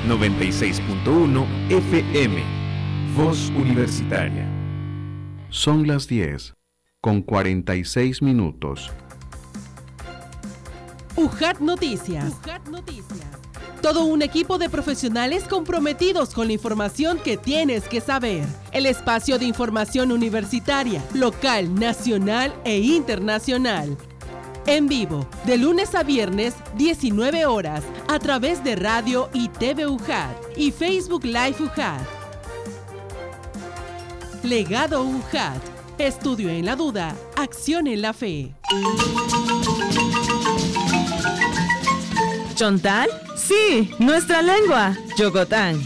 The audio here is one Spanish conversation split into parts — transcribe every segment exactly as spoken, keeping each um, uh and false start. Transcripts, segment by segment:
noventa y seis punto uno F M, Voz Universitaria. Son las diez, con cuarenta y seis minutos. U J A T Noticias. U J A T Noticias. Todo un equipo de profesionales comprometidos con la información que tienes que saber. El espacio de información universitaria, local, nacional e internacional. En vivo, de lunes a viernes, diecinueve horas, a través de radio y T V U J A T y Facebook Live U J A T. Legado U J A T. Estudio en la duda, acción en la fe. ¿Chontal? Sí, nuestra lengua, Yocotán.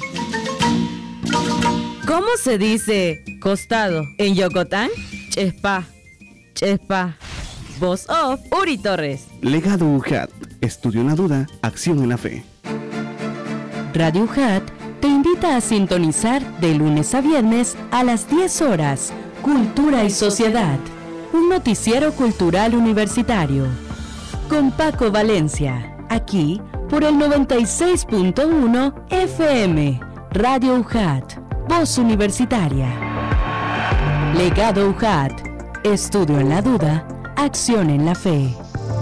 ¿Cómo se dice costado en Yocotán? Chespa, chespa. Voz off, Uri Torres. Legado U J A T. Estudio en la duda, acción en la fe. Radio U J A T te invita a sintonizar de lunes a viernes a las diez horas. Cultura y Sociedad, un noticiero cultural universitario. Con Paco Valencia, aquí por el noventa y seis punto uno F M, Radio U J A T, Voz Universitaria. Legado U J A T, estudio en la duda, acción en la fe.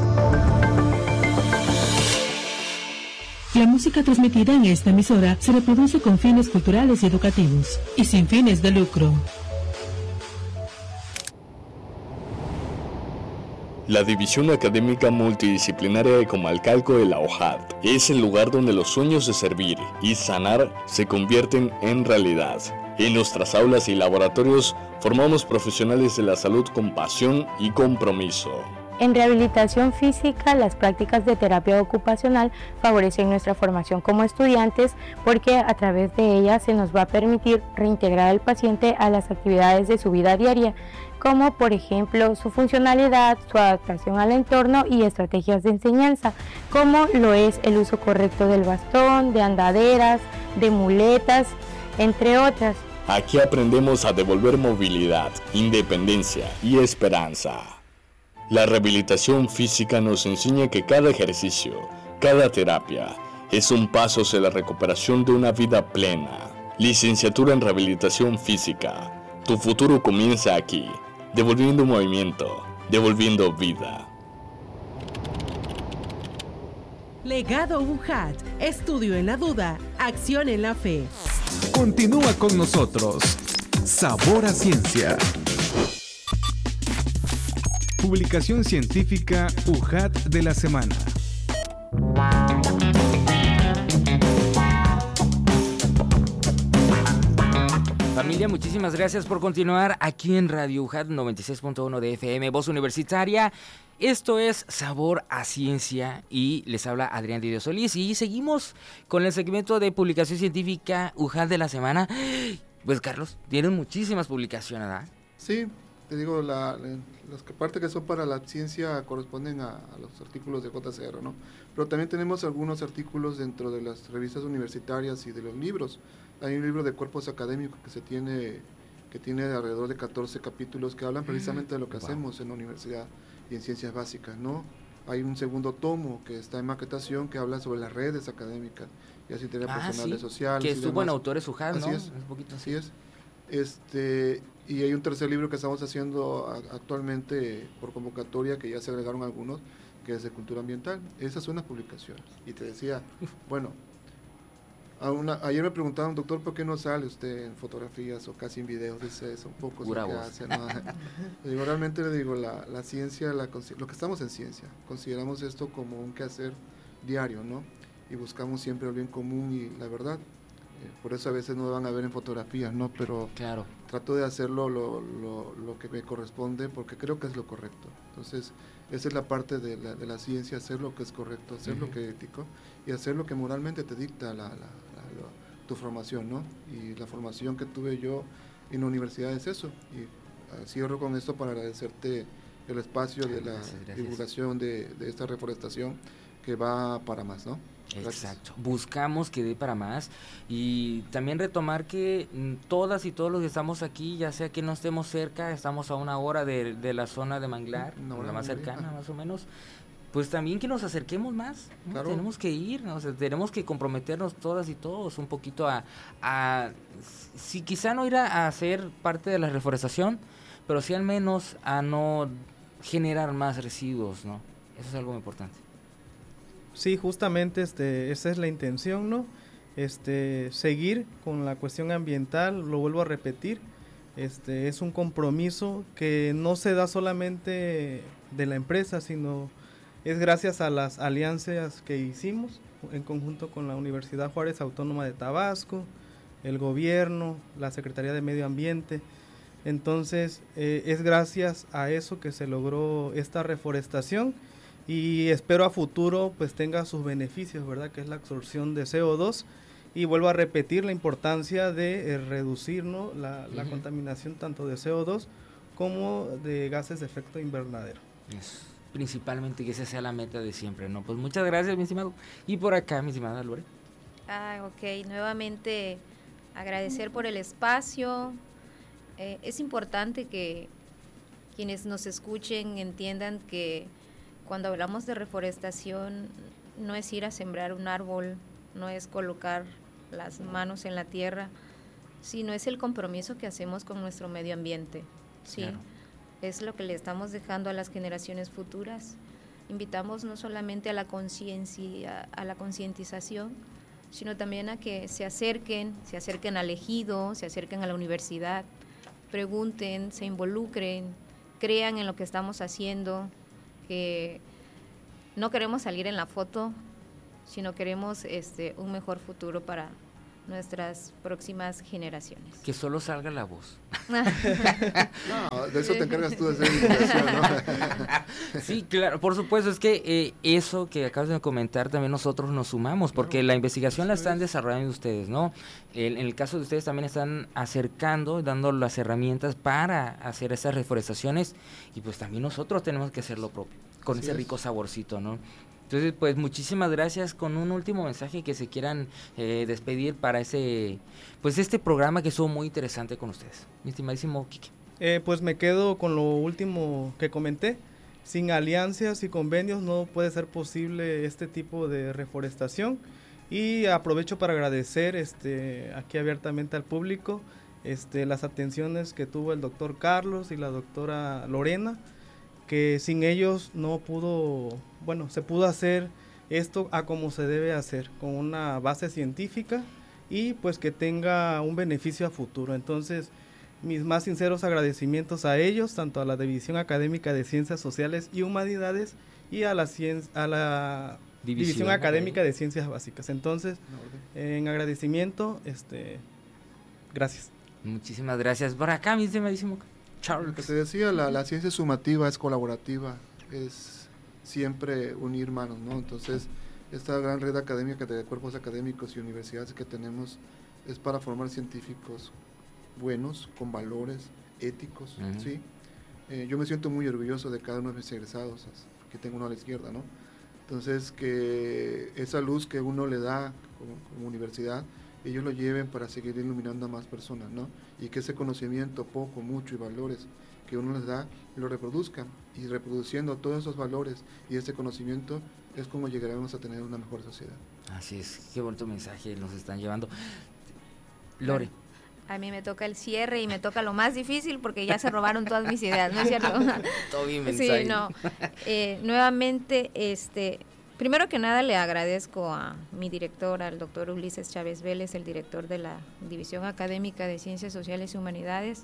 La música transmitida en esta emisora se reproduce con fines culturales y educativos y sin fines de lucro. La División Académica Multidisciplinaria de Comalcalco de la O J A T es el lugar donde los sueños de servir y sanar se convierten en realidad. En nuestras aulas y laboratorios formamos profesionales de la salud con pasión y compromiso. En rehabilitación física, las prácticas de terapia ocupacional favorecen nuestra formación como estudiantes porque a través de ellas se nos va a permitir reintegrar al paciente a las actividades de su vida diaria, como por ejemplo su funcionalidad, su adaptación al entorno y estrategias de enseñanza, como lo es el uso correcto del bastón, de andaderas, de muletas, entre otras. Aquí aprendemos a devolver movilidad, independencia y esperanza. La rehabilitación física nos enseña que cada ejercicio, cada terapia, es un paso hacia la recuperación de una vida plena. Licenciatura en Rehabilitación Física. Tu futuro comienza aquí, devolviendo movimiento, devolviendo vida. Legado U J A T, estudio en la duda, acción en la fe. Continúa con nosotros. Sabor a Ciencia. Publicación científica U J A T de la semana. Familia, muchísimas gracias por continuar aquí en Radio U J A T noventa y seis punto uno de F M, Voz Universitaria. Esto es Sabor a Ciencia y les habla Adrián Didio Solís y seguimos con el segmento de publicación científica U J A T de la semana. Pues Carlos, tienen muchísimas publicaciones, ¿verdad? Sí, te digo, la, la, las que parte que son para la ciencia corresponden a, a los artículos de J C R, ¿no? Pero también tenemos algunos artículos dentro de las revistas universitarias y de los libros. Hay un libro de cuerpos académicos que se tiene, que tiene alrededor de catorce capítulos que hablan precisamente de lo que wow. hacemos en la universidad y en ciencias básicas, ¿no? Hay un segundo tomo que está en maquetación que habla sobre las redes académicas y así tener ah, personales sí, sociales. Que estuvo en Autores U J A T, ¿no? Así es, un poquito así es. Este, y hay un tercer libro que estamos haciendo a, actualmente por convocatoria, que ya se agregaron algunos, que es de cultura ambiental. Esas son las publicaciones. Y te decía, bueno, a una, ayer me preguntaban, doctor, ¿por qué no sale usted en fotografías o casi en videos? Dice, son pocos lo que hace, ¿no? Le digo, realmente le digo, la, la ciencia, la, lo que estamos en ciencia, consideramos esto como un quehacer diario, ¿no? Y buscamos siempre el bien común y la verdad. Por eso a veces no me van a ver en fotografías, ¿no? Pero claro. trato de hacerlo lo, lo, lo que me corresponde porque creo que es lo correcto. Entonces, esa es la parte de la, de la ciencia, hacer lo que es correcto, hacer uh-huh. lo que es ético y hacer lo que moralmente te dicta la, la, la, la, tu formación, ¿no? Y la formación que tuve yo en la universidad es eso. Y uh, cierro con esto para agradecerte el espacio de la gracias, gracias. divulgación de, de esta reforestación que va para más, ¿no? Gracias. Exacto, buscamos que dé para más y también retomar que todas y todos los que estamos aquí, ya sea que no estemos cerca, estamos a una hora de, de la zona de Manglar, no, la más cercana más o menos, pues también que nos acerquemos más, ¿no? Claro. Tenemos que ir, ¿no? O sea, tenemos que comprometernos todas y todos un poquito a, a si quizá no ir a, a ser parte de la reforestación, pero sí al menos a no generar más residuos, ¿no? Eso es algo muy importante. Sí, justamente este, esa es la intención, ¿no? Este, seguir con la cuestión ambiental, lo vuelvo a repetir, este, es un compromiso que no se da solamente de la empresa, sino es gracias a las alianzas que hicimos en conjunto con la Universidad Juárez Autónoma de Tabasco, el gobierno, la Secretaría de Medio Ambiente. Entonces eh, es gracias a eso que se logró esta reforestación y espero a futuro pues tenga sus beneficios, ¿verdad? Que es la absorción de C O dos y vuelvo a repetir la importancia de eh, reducir, ¿no? la, la uh-huh. contaminación tanto de C O dos como de gases de efecto invernadero. Yes. Principalmente que esa sea la meta de siempre, ¿no? Pues muchas gracias, mi estimado. Y por acá, mi estimada Lore. Ah, ok. Nuevamente agradecer por el espacio. Eh, es importante que quienes nos escuchen entiendan que cuando hablamos de reforestación no es ir a sembrar un árbol, no es colocar las manos en la tierra, sino es el compromiso que hacemos con nuestro medio ambiente, ¿sí? Claro. Es lo que le estamos dejando a las generaciones futuras. Invitamos no solamente a la conciencia, a la concientización, sino también a que se acerquen, se acerquen al ejido, se acerquen a la universidad, pregunten, se involucren, crean en lo que estamos haciendo, que no queremos salir en la foto, sino queremos este un mejor futuro para nuestras próximas generaciones. Que solo salga la voz. No, de eso te encargas tú de hacer investigación, ¿no? Sí, claro, por supuesto, es que eh, eso que acabas de comentar también nosotros nos sumamos, porque claro, la investigación la están desarrollando ustedes, ¿no? El, en el caso de ustedes también están acercando, dando las herramientas para hacer esas reforestaciones y pues también nosotros tenemos que hacer lo propio, con Así ese es. rico saborcito, ¿no? Entonces, pues muchísimas gracias. Con un último mensaje que se quieran eh, despedir para ese, pues este programa que estuvo muy interesante con ustedes, mi estimadísimo Quique. Eh, pues me quedo con lo último que comenté. Sin alianzas y convenios no puede ser posible este tipo de reforestación y aprovecho para agradecer este aquí abiertamente al público este las atenciones que tuvo el doctor Carlos y la doctora Lorena, que sin ellos no pudo, bueno, se pudo hacer esto a como se debe hacer, con una base científica y pues que tenga un beneficio a futuro. Entonces, mis más sinceros agradecimientos a ellos, tanto a la División Académica de Ciencias Sociales y Humanidades y a la, cien, a la División, División Académica okay. de Ciencias Básicas. Entonces, en agradecimiento, este, gracias. Muchísimas gracias. Por acá, mi estimadísimo Charles. Lo que te decía, la, la ciencia sumativa es colaborativa, es siempre unir manos, ¿no? Entonces, esta gran red académica de cuerpos académicos y universidades que tenemos es para formar científicos buenos, con valores éticos, uh-huh. ¿sí? Eh, yo me siento muy orgulloso de cada uno de mis egresados, que tengo uno a la izquierda, ¿no? Entonces, que esa luz que uno le da como, como universidad, ellos lo lleven para seguir iluminando a más personas, ¿no? Y que ese conocimiento, poco, mucho y valores que uno les da, lo reproduzcan. Y reproduciendo todos esos valores y ese conocimiento es como llegaremos a tener una mejor sociedad. Así es, qué bonito mensaje nos están llevando. Lore. A mí me toca el cierre y me toca lo más difícil porque ya se robaron todas mis ideas, ¿no es cierto? Todo bien, sí, no. Eh, nuevamente, este... Primero que nada le agradezco a mi director, al doctor Ulises Chávez Vélez, el director de la División Académica de Ciencias Sociales y Humanidades,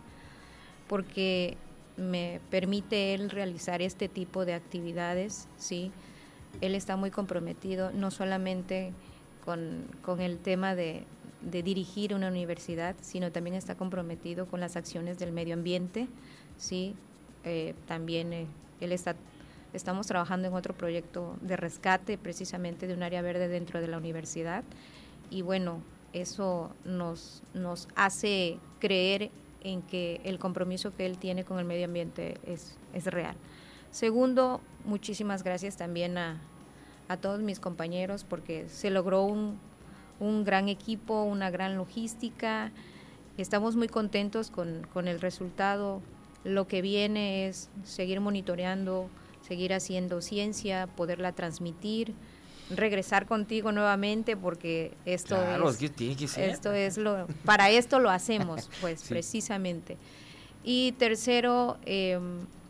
porque me permite él realizar este tipo de actividades, ¿sí? Él está muy comprometido, no solamente con, con el tema de, de dirigir una universidad, sino también está comprometido con las acciones del medio ambiente, ¿sí? Eh, también eh, él está... Estamos trabajando en otro proyecto de rescate precisamente de un área verde dentro de la universidad y bueno, eso nos, nos hace creer en que el compromiso que él tiene con el medio ambiente es, es real. Segundo, muchísimas gracias también a, a todos mis compañeros porque se logró un, un gran equipo, una gran logística, estamos muy contentos con, con el resultado. Lo que viene es seguir monitoreando, seguir haciendo ciencia, poderla transmitir, regresar contigo nuevamente porque esto claro, es, es que tiene que ser. esto es lo, para esto lo hacemos, pues sí. Precisamente. Y tercero, eh,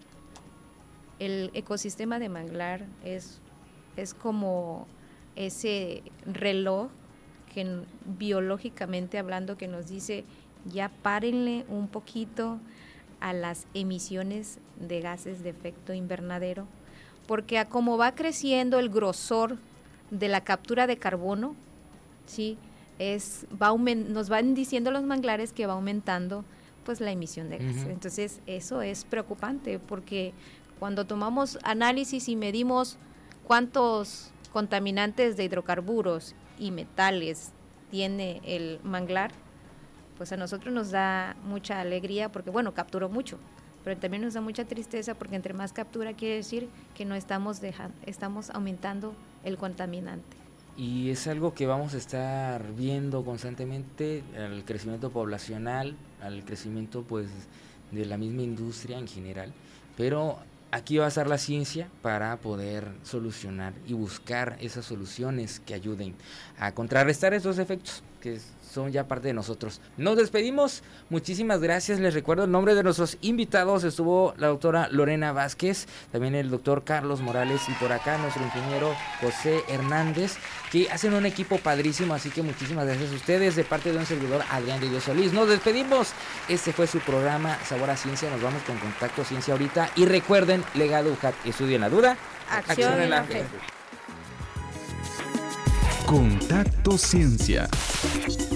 el ecosistema de manglar es, es como ese reloj que biológicamente hablando que nos dice ya párenle un poquito a las emisiones de gases de efecto invernadero, porque a como va creciendo el grosor de la captura de carbono, sí, es va aument, nos van diciendo los manglares que va aumentando pues la emisión de gases. Uh-huh. Entonces eso es preocupante porque cuando tomamos análisis y medimos cuántos contaminantes de hidrocarburos y metales tiene el manglar, pues a nosotros nos da mucha alegría porque bueno, capturó mucho, pero también nos da mucha tristeza porque entre más captura quiere decir que no estamos dejando, estamos aumentando el contaminante. Y es algo que vamos a estar viendo constantemente, al crecimiento poblacional, al crecimiento pues de la misma industria en general, pero aquí va a estar la ciencia para poder solucionar y buscar esas soluciones que ayuden a contrarrestar esos efectos que son ya parte de nosotros. Nos despedimos, muchísimas gracias, les recuerdo el nombre de nuestros invitados, estuvo la doctora Lorena Vázquez, también el doctor Carlos Morales y por acá nuestro ingeniero José Hernández, que hacen un equipo padrísimo, así que muchísimas gracias a ustedes, de parte de un servidor Adrián de Dios Solís. Nos despedimos, este fue su programa Sabor a Ciencia, nos vamos con Contacto Ciencia ahorita y recuerden, legado U J A T, estudien la duda, acción, acción en la fe. Contacto Ciencia.